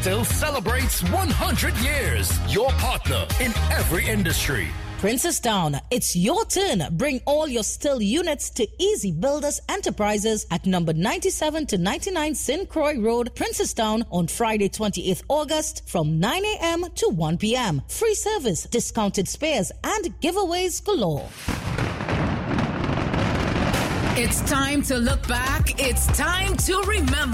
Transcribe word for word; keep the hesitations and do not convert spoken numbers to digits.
Still celebrates one hundred years. Your partner in every industry. Princestown, it's your turn. Bring all your Still units to Easy Builders Enterprises at number ninety-seven to ninety-nine Saint Croix Road, Princestown on Friday, twenty-eighth August from nine a.m. to one p.m. Free service, discounted spares, and giveaways galore. It's time to look back. It's time to remember.